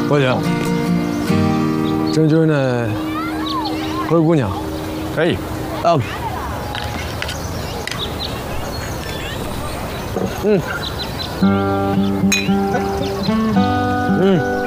我行。郑钧的灰姑娘， 可以。 啊。嗯。